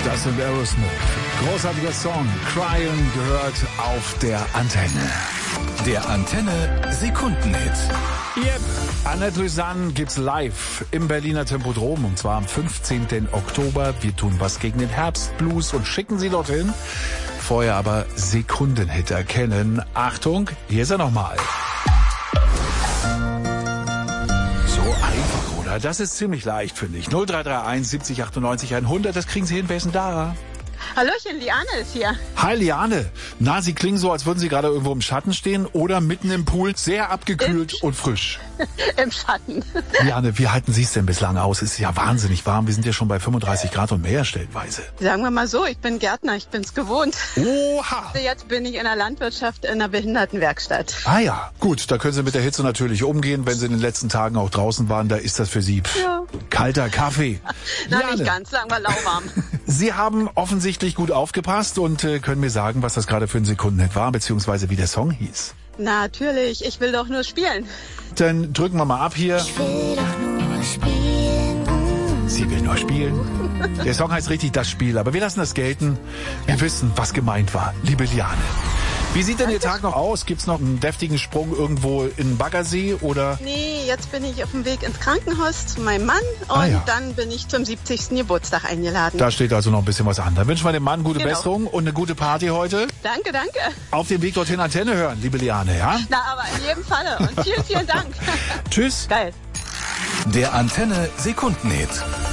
Das sind Aerosmith. Großartiger Song. Cryin' gehört auf der Antenne. Der Antenne Sekundenhit. Yep. Annette Louisanne gibt's live im Berliner Tempodrom und zwar am 15. Oktober. Wir tun was gegen den Herbstblues und schicken Sie dorthin. Vorher aber Sekundenhit erkennen. Achtung, hier ist er nochmal. So einfach, oder? Das ist ziemlich leicht, finde ich. 0331 70 98 100, das kriegen Sie hin. Wer ist denn da? Hallöchen, Liane ist hier. Hi Liane. Na, Sie klingen so, als würden Sie gerade irgendwo im Schatten stehen oder mitten im Pool, sehr abgekühlt und frisch. Im Schatten. Liane, wie halten Sie es denn bislang aus? Es ist ja wahnsinnig warm. Wir sind ja schon bei 35 Grad und mehr stellenweise. Sagen wir mal so, ich bin Gärtner, ich bin's gewohnt. Oha! Jetzt bin ich in der Landwirtschaft in einer Behindertenwerkstatt. Ah ja, gut, da können Sie mit der Hitze natürlich umgehen. Wenn Sie in den letzten Tagen auch draußen waren, da ist das für Sie kalter Kaffee. Na, Liane, nicht ganz, sagen wir lauwarm. Sie haben offensichtlich gut aufgepasst und können mir sagen, was das gerade für ein Sekundenhit war, beziehungsweise wie der Song hieß. Natürlich, ich will doch nur spielen. Dann drücken wir mal ab hier. Ich will doch nur spielen. Sie will nur spielen. Der Song heißt richtig Das Spiel, aber wir lassen das gelten. Wir wissen, was gemeint war, liebe Liane. Wie sieht denn Ihr Tag noch aus? Gibt's noch einen deftigen Sprung irgendwo in Baggersee oder? Nee, jetzt bin ich auf dem Weg ins Krankenhaus zu meinem Mann und dann bin ich zum 70. Geburtstag eingeladen. Da steht also noch ein bisschen was an. Dann wünschen wir dem Mann gute Genau. Besserung und eine gute Party heute. Danke, danke. Auf dem Weg dorthin Antenne hören, liebe Liane, ja? Na, aber in jedem Falle und vielen, vielen Dank. Tschüss. Geil. Der Antenne Sekundenhit.